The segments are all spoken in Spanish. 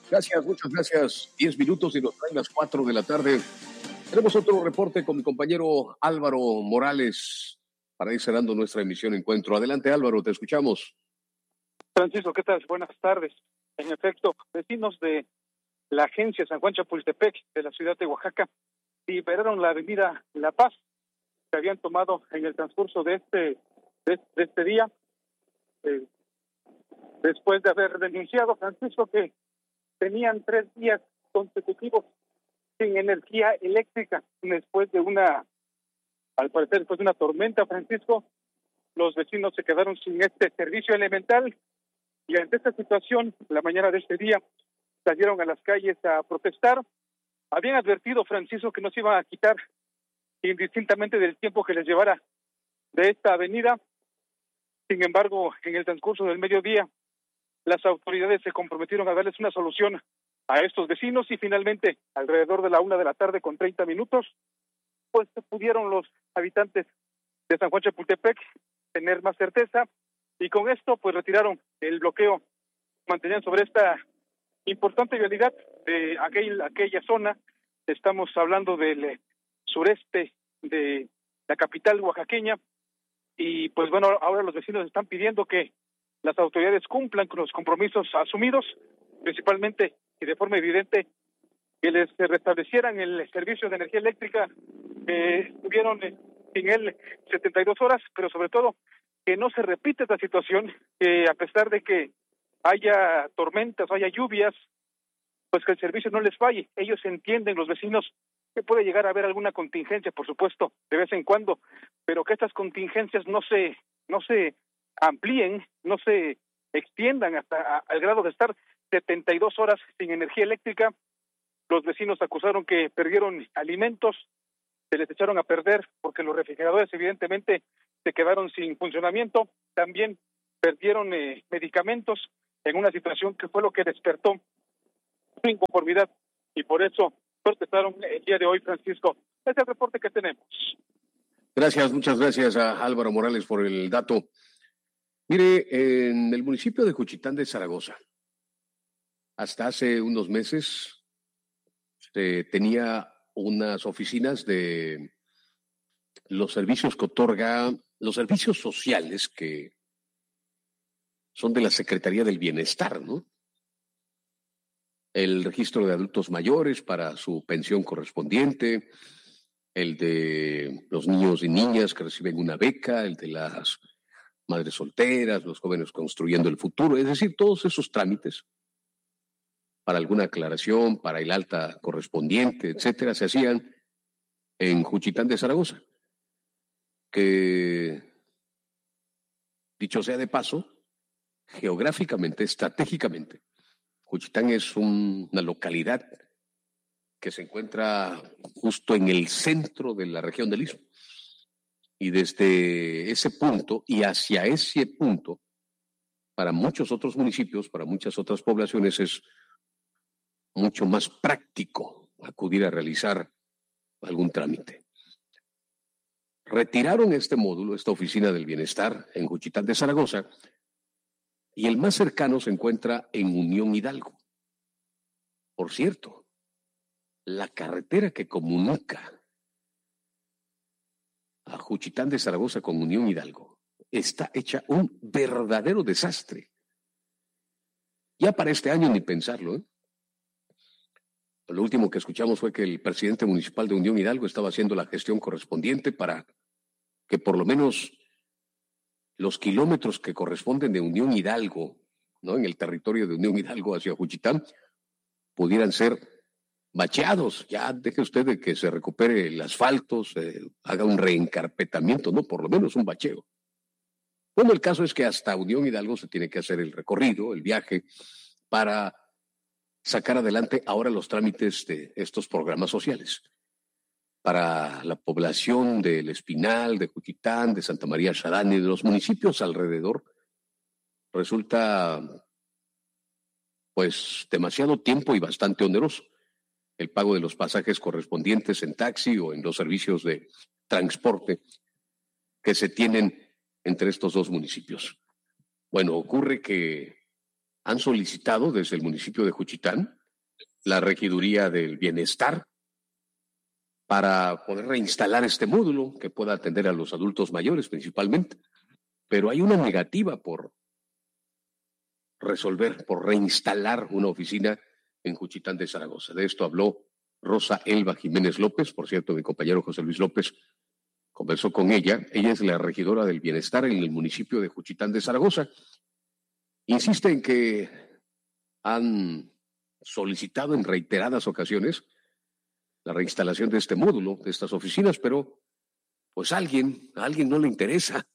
Gracias, muchas gracias. 10 minutos y nos traen las 4 de la tarde. Tenemos otro reporte con mi compañero Álvaro Morales para ir cerrando nuestra emisión Encuentro. Adelante, Álvaro, te escuchamos. Francisco, ¿qué tal? Buenas tardes. En efecto, vecinos de la agencia San Juan Chapultepec de la ciudad de Oaxaca liberaron la avenida La Paz que habían tomado en el transcurso de este día, después de haber denunciado, Francisco, que tenían 3 días consecutivos sin energía eléctrica después de al parecer después de una tormenta, Francisco. Los vecinos se quedaron sin este servicio elemental y ante esta situación, la mañana de este día, salieron a las calles a protestar. Habían advertido, Francisco, que no se iban a quitar indistintamente del tiempo que les llevara de esta avenida. Sin embargo, en el transcurso del mediodía, las autoridades se comprometieron a darles una solución a estos vecinos y finalmente, alrededor de la 1:30 p.m, pues pudieron los habitantes de San Juan Chapultepec tener más certeza y con esto pues retiraron el bloqueo que mantenían sobre esta importante vialidad de aquella zona. Estamos hablando del sureste de la capital oaxaqueña y pues bueno, ahora los vecinos están pidiendo que las autoridades cumplan con los compromisos asumidos, principalmente y de forma evidente que les restablecieran el servicio de energía eléctrica. Estuvieron sin él 72 horas, pero sobre todo que no se repite esta situación, que a pesar de que haya tormentas, haya lluvias, pues que el servicio no les falle. Ellos entienden, los vecinos, que puede llegar a haber alguna contingencia, por supuesto, de vez en cuando, pero que estas contingencias no se amplíen, no se extiendan hasta al grado de estar 72 horas sin energía eléctrica. Los vecinos acusaron que perdieron alimentos, se les echaron a perder porque los refrigeradores evidentemente se quedaron sin funcionamiento, también perdieron medicamentos en una situación que fue lo que despertó su inconformidad y por eso protestaron el día de hoy, Francisco. Es el reporte que tenemos. Gracias, muchas gracias a Álvaro Morales por el dato. Mire, en el municipio de Juchitán de Zaragoza, hasta hace unos meses se tenía unas oficinas de los servicios que otorga, los servicios sociales que son de la Secretaría del Bienestar, ¿no? El registro de adultos mayores para su pensión correspondiente, el de los niños y niñas que reciben una beca, el de las madres solteras, los jóvenes construyendo el futuro, es decir, todos esos trámites para alguna aclaración, para el alta correspondiente, etcétera, se hacían en Juchitán de Zaragoza, que, dicho sea de paso, geográficamente, estratégicamente, Juchitán es una localidad que se encuentra justo en el centro de la región del Istmo. Y desde ese punto y hacia ese punto, para muchos otros municipios, para muchas otras poblaciones, es mucho más práctico acudir a realizar algún trámite. Retiraron este módulo, esta oficina del bienestar en Juchitán de Zaragoza, y el más cercano se encuentra en Unión Hidalgo. Por cierto, la carretera que comunica a Juchitán de Zaragoza con Unión Hidalgo está hecha un verdadero desastre. Ya para este año ni pensarlo, ¿eh? Lo último que escuchamos fue que el presidente municipal de Unión Hidalgo estaba haciendo la gestión correspondiente para que por lo menos los kilómetros que corresponden de Unión Hidalgo, ¿no?, en el territorio de Unión Hidalgo hacia Juchitán, pudieran ser bacheados. Ya deje usted de que se recupere el asfalto, se haga un reencarpetamiento, no, por lo menos un bacheo. Bueno, el caso es que hasta Unión Hidalgo se tiene que hacer el recorrido, el viaje, para sacar adelante ahora los trámites de estos programas sociales. Para la población del Espinal, de Juchitán, de Santa María Xarán y de los municipios alrededor, resulta pues demasiado tiempo y bastante oneroso el pago de los pasajes correspondientes en taxi o en los servicios de transporte que se tienen entre estos dos municipios. Bueno, ocurre que han solicitado desde el municipio de Juchitán la regiduría del bienestar para poder reinstalar este módulo que pueda atender a los adultos mayores principalmente. Pero hay una negativa por resolver, por reinstalar una oficina en Juchitán de Zaragoza. De esto habló Rosa Elba Jiménez López. Por cierto, mi compañero José Luis López conversó con ella. Ella es la regidora del bienestar en el municipio de Juchitán de Zaragoza. Insiste en que han solicitado en reiteradas ocasiones la reinstalación de este módulo, de estas oficinas, pero pues a alguien no le interesa.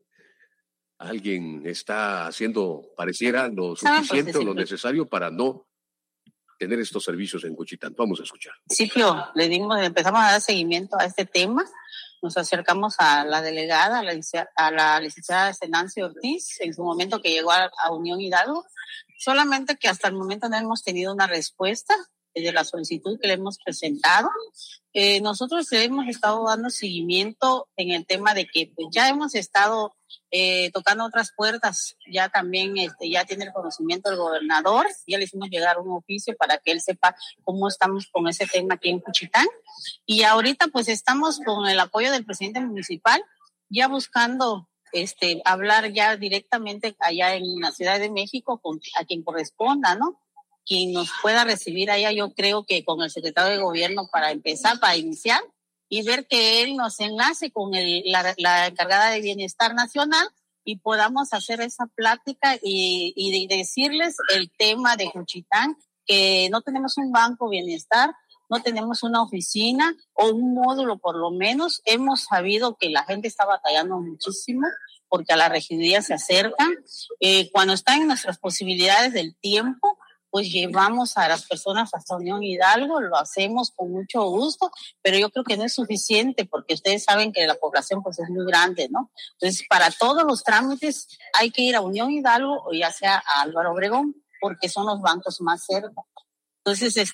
Alguien está haciendo, pareciera, lo suficiente o lo necesario para no tener estos servicios en Juchitán. Vamos a escuchar. Empezamos a dar seguimiento a este tema. Nos acercamos a la delegada, a la licenciada Nancy Ortiz, en su momento que llegó a Unión Hidalgo. Solamente que hasta el momento no hemos tenido una respuesta de la solicitud que le hemos presentado. Nosotros hemos estado dando seguimiento en el tema de que pues, ya hemos estado tocando otras puertas. Ya también ya tiene el conocimiento del gobernador. Ya le hicimos llegar un oficio para que él sepa cómo estamos con ese tema aquí en Juchitán. Y ahorita pues estamos con el apoyo del presidente municipal, ya buscando hablar ya directamente allá en la Ciudad de México a quien corresponda, ¿no? Quien nos pueda recibir allá, yo creo que con el secretario de gobierno para iniciar y ver que él nos enlace con la encargada de Bienestar Nacional y podamos hacer esa plática y decirles el tema de Juchitán, que no tenemos un banco bienestar, no tenemos una oficina o un módulo por lo menos. Hemos sabido que la gente está batallando muchísimo porque a la regiduría se acercan. Cuando están en nuestras posibilidades del tiempo, pues llevamos a las personas hasta Unión Hidalgo, lo hacemos con mucho gusto, pero yo creo que no es suficiente porque ustedes saben que la población pues es muy grande, ¿no? Entonces, para todos los trámites hay que ir a Unión Hidalgo o ya sea a Álvaro Obregón, porque son los bancos más cerca. Entonces,